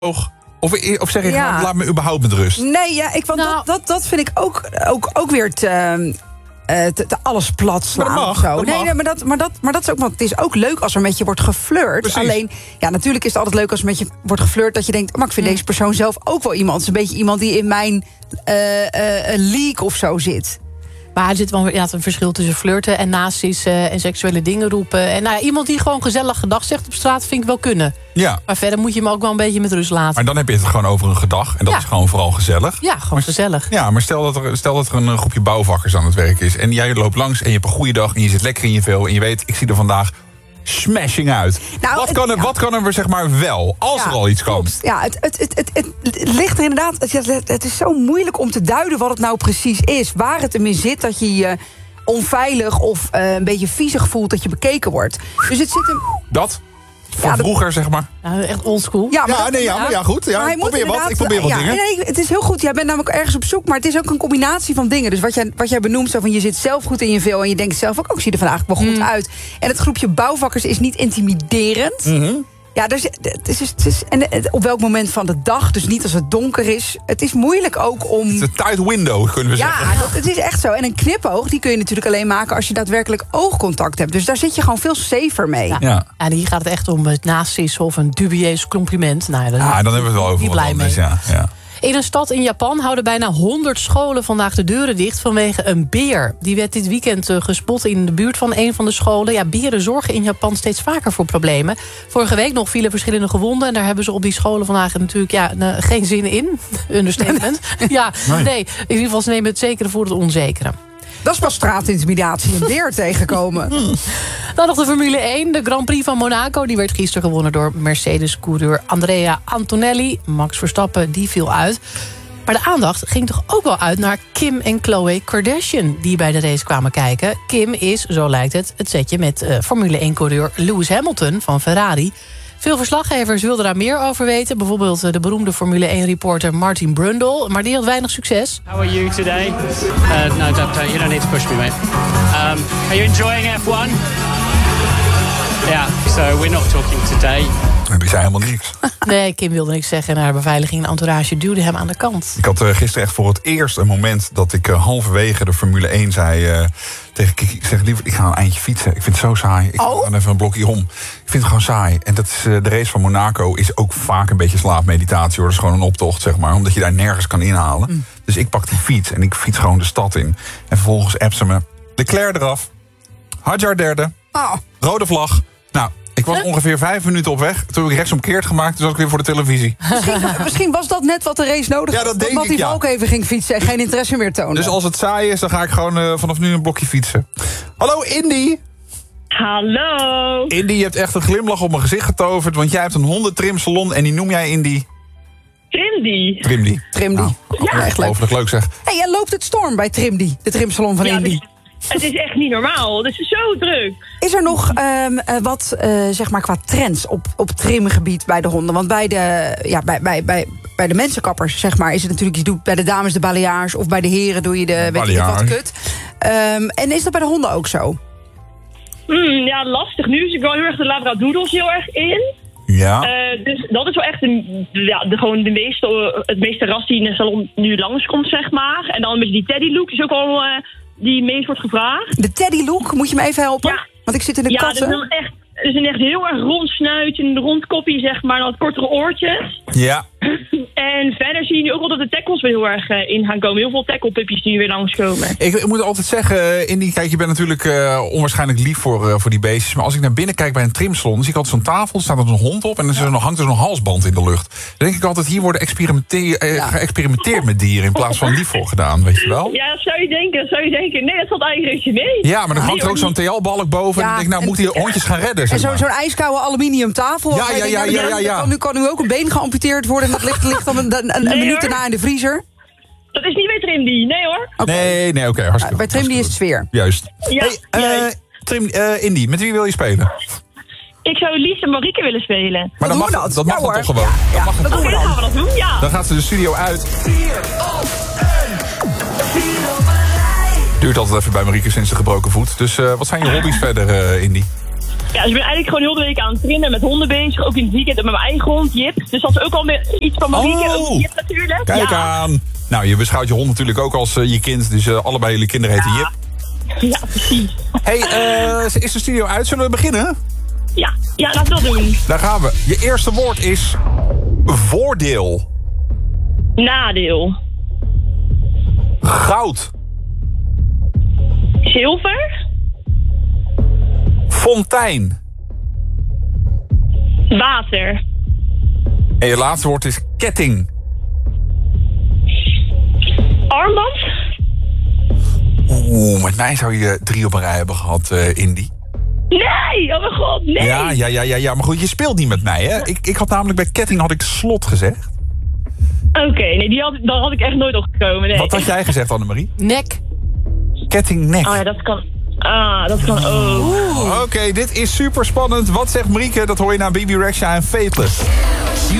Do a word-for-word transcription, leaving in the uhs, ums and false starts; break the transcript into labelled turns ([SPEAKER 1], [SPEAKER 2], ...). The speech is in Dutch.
[SPEAKER 1] Of, of zeg je
[SPEAKER 2] Ja.
[SPEAKER 1] gewoon, laat me überhaupt met rust?
[SPEAKER 2] Nee, ja, ik, want
[SPEAKER 3] Nou.
[SPEAKER 2] dat, dat, dat vind ik ook, ook, ook weer te, uh, te, te alles plat slaan.
[SPEAKER 1] Maar dat mag,
[SPEAKER 2] of zo.
[SPEAKER 1] dat
[SPEAKER 2] Nee,
[SPEAKER 1] mag.
[SPEAKER 2] nee, maar, dat, maar, dat, maar dat is ook, want het is ook leuk als er met je wordt geflirt.
[SPEAKER 1] Precies.
[SPEAKER 2] Alleen, ja, natuurlijk is het altijd leuk als er met je wordt geflirt, dat je denkt, maar ik vind deze persoon zelf ook wel iemand. Het is een beetje iemand die in mijn uh, uh, league of zo zit.
[SPEAKER 3] Maar er zit wel ja, een verschil tussen flirten en nazi's uh, en seksuele dingen roepen. En nou ja, iemand die gewoon gezellig gedag zegt op straat, vind ik wel kunnen.
[SPEAKER 1] Ja,
[SPEAKER 3] Maar verder moet je hem ook wel een beetje met rust laten.
[SPEAKER 1] maar dan heb je het gewoon over een gedag. En dat
[SPEAKER 3] Ja.
[SPEAKER 1] is gewoon vooral gezellig.
[SPEAKER 3] Ja, gewoon gezellig.
[SPEAKER 1] Ja, maar stel dat, er, stel dat er een groepje bouwvakkers aan het werk is. En jij loopt langs en je hebt een goede dag en je zit lekker in je vel. En je weet, ik zie er vandaag smashing uit.
[SPEAKER 2] Nou,
[SPEAKER 1] wat,
[SPEAKER 2] het-
[SPEAKER 1] kan er,
[SPEAKER 2] ja.
[SPEAKER 1] wat kan er zeg maar wel, als
[SPEAKER 2] Ja,
[SPEAKER 1] er al iets kan?
[SPEAKER 2] klopt. Ja, het, het, het, het, het ligt er inderdaad. Het, het is zo moeilijk om te duiden wat het nou precies is. Waar het hem in zit dat je je onveilig of uh, een beetje viezig voelt dat je bekeken wordt. Dus het zit hem.
[SPEAKER 1] Dat? Van
[SPEAKER 2] Ja, dat-
[SPEAKER 1] vroeger, zeg maar.
[SPEAKER 3] Nou, echt oldschool.
[SPEAKER 2] Ja, maar
[SPEAKER 1] Ja,
[SPEAKER 2] dat-
[SPEAKER 1] nee, ja, maar ja, goed. Ja,
[SPEAKER 2] Maar hij
[SPEAKER 1] ik
[SPEAKER 2] moet
[SPEAKER 1] probeer wat, ik
[SPEAKER 2] inderdaad-
[SPEAKER 1] probeer wat
[SPEAKER 2] ja,
[SPEAKER 1] dingen.
[SPEAKER 2] Nee, het is heel goed. Jij bent namelijk ergens op zoek, maar het is ook een combinatie van dingen. Dus wat jij, wat jij benoemt, zo van je zit zelf goed in je vel en je denkt zelf ook, ook ik zie er vandaag wel goed uit. En het groepje bouwvakkers is niet intimiderend.
[SPEAKER 1] Mhm.
[SPEAKER 2] Ja, dus, het is, het is, en het- op welk moment van de dag, dus niet als het donker is. Het is moeilijk ook om.
[SPEAKER 1] Het is een tight window, kunnen we zeggen.
[SPEAKER 2] Ja, dat, het is echt zo. En een knipoog, die kun je natuurlijk alleen maken als je daadwerkelijk oogcontact hebt. Dus daar zit je gewoon veel safer mee.
[SPEAKER 3] Ja.
[SPEAKER 1] Ja.
[SPEAKER 3] En hier gaat het echt om het nazi's of een dubieus compliment. Nou, ja,
[SPEAKER 1] Ah, dan hebben we het wel over
[SPEAKER 3] niet
[SPEAKER 1] wat
[SPEAKER 3] blij
[SPEAKER 1] anders.
[SPEAKER 3] mee.
[SPEAKER 1] Ja, ja.
[SPEAKER 3] In een stad in Japan houden bijna honderd scholen vandaag de deuren dicht vanwege een beer. Die werd dit weekend uh, gespot in de buurt van een van de scholen. Ja, beren zorgen in Japan steeds vaker voor problemen. Vorige week nog vielen verschillende gewonden. En daar hebben ze op die scholen vandaag natuurlijk ja, uh, geen zin in. Understatement. Ja,
[SPEAKER 1] Nee.
[SPEAKER 3] nee. In ieder geval, ze nemen het zekere voor het onzekere.
[SPEAKER 2] Dat is pas straatintimidatie, een beer tegenkomen.
[SPEAKER 3] Dan nog de Formule één. De Grand Prix van Monaco. Die werd gisteren gewonnen door Mercedes-coureur Andrea Antonelli. Max Verstappen, die viel uit. Maar de aandacht ging toch ook wel uit naar Kim en Khloe Kardashian, die bij de race kwamen kijken. Kim is, zo lijkt het, het setje met uh, Formule één-coureur Lewis Hamilton van Ferrari. Veel verslaggevers wilden daar meer over weten. Bijvoorbeeld uh, de beroemde Formule één-reporter Martin Brundle. Maar die had weinig succes.
[SPEAKER 4] How are you today? Uh, no, don't, don't, you don't need to push me, mate. Um, are you enjoying F one? Yeah, so we're not talking today.
[SPEAKER 1] Die zei helemaal niks.
[SPEAKER 3] Nee, Kim wilde niks zeggen. En haar beveiliging en entourage duwde hem aan de kant.
[SPEAKER 1] Ik had uh, gisteren echt voor het eerst een moment dat ik uh, halverwege de Formule één zei uh, tegen Kiki, ik zeg liever, ik ga een eindje fietsen. Ik vind het zo saai. Ik
[SPEAKER 2] Oh.
[SPEAKER 1] ga even een blokje om. Ik vind het gewoon saai. En dat is, uh, de race van Monaco is ook vaak een beetje slaapmeditatie, hoor. Dat is gewoon een optocht, zeg maar. Omdat je daar nergens kan inhalen. Mm. Dus ik pak die fiets en ik fiets gewoon de stad in. En vervolgens appt ze me. Leclerc eraf. Hadjar derde.
[SPEAKER 2] Oh.
[SPEAKER 1] Rode vlag. Nou, ik was
[SPEAKER 3] Huh?
[SPEAKER 1] ongeveer vijf minuten op weg. Toen heb ik rechtsomkeerd gemaakt. Toen zat ik weer voor de televisie.
[SPEAKER 2] Misschien, misschien was dat net wat de race nodig
[SPEAKER 1] Ja,
[SPEAKER 2] had.
[SPEAKER 1] dat denk
[SPEAKER 2] Mattie
[SPEAKER 1] ik, ja.
[SPEAKER 2] Valk even ging fietsen en geen interesse meer tonen.
[SPEAKER 1] Dus als het saai is, dan ga ik gewoon uh, vanaf nu een blokje fietsen. Hallo Indy.
[SPEAKER 5] Hallo.
[SPEAKER 1] Indy, je hebt echt een glimlach op mijn gezicht getoverd. Want jij hebt een hondentrimsalon en die noem jij Indy.
[SPEAKER 5] Trimdy.
[SPEAKER 1] Trimdy.
[SPEAKER 2] Trimdy.
[SPEAKER 1] Nou,
[SPEAKER 2] Ja, echt leuk.
[SPEAKER 1] ongelooflijk leuk zeg.
[SPEAKER 2] Hey, en loopt het storm bij Trimdy, de trimsalon van
[SPEAKER 5] Ja,
[SPEAKER 2] Indy?
[SPEAKER 5] dus- het is echt niet normaal. Het is zo druk.
[SPEAKER 2] Is er nog um, uh, wat uh, zeg maar qua trends op, op trimgebied bij de honden? Want bij de, ja, bij, bij, bij, bij de mensenkappers zeg maar, is het natuurlijk, je doet bij de dames de balayage of bij de heren doe je de weet ik niet wat
[SPEAKER 1] Balayage.
[SPEAKER 2] kut. Um, en is dat bij de honden ook zo?
[SPEAKER 5] Hmm, ja, lastig. Nu is ik wel heel erg de labradoodles heel erg in.
[SPEAKER 1] Ja.
[SPEAKER 5] Uh, dus dat is wel echt een, ja, de, gewoon de meeste, het meeste ras die in de salon nu langskomt, zeg maar. En dan met die teddy look is ook al uh, die meest wordt gevraagd.
[SPEAKER 2] De teddy look, moet je me even helpen?
[SPEAKER 5] Ja.
[SPEAKER 2] Want ik zit in de
[SPEAKER 5] Ja, dat
[SPEAKER 2] katten.
[SPEAKER 5] is een echt, dat is een echt heel erg rond snuitje, een rond koppie, zeg maar, en wat kortere oortjes.
[SPEAKER 1] Ja.
[SPEAKER 5] En verder zie je nu ook wel dat de tackles weer heel erg uh, in gaan komen. Heel veel tacklepuppies die weer langskomen.
[SPEAKER 1] Ik, ik moet altijd zeggen, uh, Indy, kijk, je bent natuurlijk uh, onwaarschijnlijk lief voor, uh, voor die beestjes. Maar als ik naar binnen kijk bij een trimsalon, dan zie ik altijd zo'n tafel, er staat er een hond op en dan is er nog, hangt er zo'n halsband in de lucht. Dan denk ik altijd, hier wordt experimenteer, uh,
[SPEAKER 2] Ja.
[SPEAKER 1] geëxperimenteerd met dieren in plaats van lief voor gedaan, weet je wel?
[SPEAKER 5] Ja, dat zou je denken, dat zou je denken. Nee, dat valt eigenlijk reuze mee.
[SPEAKER 1] Ja, maar dan hangt er ook zo'n T L-balk boven.
[SPEAKER 2] Ja,
[SPEAKER 1] en dan denk ik, nou,
[SPEAKER 2] en-
[SPEAKER 1] moet die hondjes gaan redden, zeg
[SPEAKER 2] En zo-
[SPEAKER 1] maar.
[SPEAKER 2] zo'n ijskoude aluminium tafel.
[SPEAKER 1] Ja,
[SPEAKER 2] waarvan je
[SPEAKER 1] ja,
[SPEAKER 2] denkt,
[SPEAKER 1] ja,
[SPEAKER 2] nou,
[SPEAKER 1] ja, ja, ja.
[SPEAKER 2] Kan, nu, kan nu ook een been geamputeerd worden en dat ligt, ligt dan een, een, een
[SPEAKER 5] Nee,
[SPEAKER 2] minuut
[SPEAKER 5] hoor.
[SPEAKER 2] daarna in de vriezer.
[SPEAKER 5] Dat is niet bij Trimdy, nee hoor.
[SPEAKER 2] Oké.
[SPEAKER 1] Nee, nee, oké, okay, hartstikke
[SPEAKER 2] Bij Trimdy is het
[SPEAKER 1] hartstikke
[SPEAKER 2] sfeer.
[SPEAKER 1] goed. Juist.
[SPEAKER 5] Ja,
[SPEAKER 1] Hey, uh,
[SPEAKER 5] juist.
[SPEAKER 1] Trim, uh, Indy, met wie wil je spelen?
[SPEAKER 5] Ik zou Lies en Marieke willen spelen.
[SPEAKER 1] Maar
[SPEAKER 2] doen
[SPEAKER 1] dan
[SPEAKER 2] we
[SPEAKER 1] mag
[SPEAKER 2] dat.
[SPEAKER 1] dat,
[SPEAKER 2] Ja,
[SPEAKER 1] mag dan
[SPEAKER 2] hoor.
[SPEAKER 1] toch gewoon?
[SPEAKER 2] Ja,
[SPEAKER 1] dat mag dan
[SPEAKER 2] dat
[SPEAKER 1] toch?
[SPEAKER 2] doen we
[SPEAKER 5] Oké, dan gaan we dat doen, ja.
[SPEAKER 1] Dan gaat ze de studio uit. Duurt altijd even bij Marieke sinds de gebroken voet. Dus uh, wat zijn je hobby's verder, uh, Indy?
[SPEAKER 5] Ja, dus ik ben eigenlijk gewoon heel de week aan het trainen met honden bezig. Ook in het weekend met mijn eigen hond, Jip. Dus dat is ook al iets van Marieke,
[SPEAKER 1] Oh.
[SPEAKER 5] ook Jip natuurlijk.
[SPEAKER 1] Kijk
[SPEAKER 5] ja.
[SPEAKER 1] aan. Nou, je beschouwt je hond natuurlijk ook als uh, je kind. Dus uh, allebei jullie kinderen heten
[SPEAKER 5] Ja.
[SPEAKER 1] Jip.
[SPEAKER 5] Ja, precies.
[SPEAKER 1] Hey, uh, is de studio uit? Zullen we beginnen?
[SPEAKER 5] Ja, ja, laten we dat doen.
[SPEAKER 1] Daar gaan we. Je eerste woord is voordeel.
[SPEAKER 5] Nadeel.
[SPEAKER 1] Goud.
[SPEAKER 5] Zilver.
[SPEAKER 1] Fontein.
[SPEAKER 5] Water.
[SPEAKER 1] En je laatste woord is ketting.
[SPEAKER 5] Armband.
[SPEAKER 1] Oeh, met mij zou je drie op een rij hebben gehad, uh, Indy.
[SPEAKER 5] Nee, oh mijn god, nee.
[SPEAKER 1] Ja, ja, ja, ja, ja, maar goed, je speelt niet met mij, hè? Ik, ik had namelijk bij ketting had ik slot gezegd.
[SPEAKER 5] Oké, okay, nee, die had, daar had ik echt nooit op gekomen. Nee.
[SPEAKER 1] Wat had jij gezegd, Annemarie?
[SPEAKER 3] Nek.
[SPEAKER 1] Ketting nek.
[SPEAKER 5] Oh ja, dat kan. Ah, dat kan ook.
[SPEAKER 1] Oké, okay, dit is super spannend. Wat zegt Marieke? Dat hoor je naar B B Rexha en Fateless.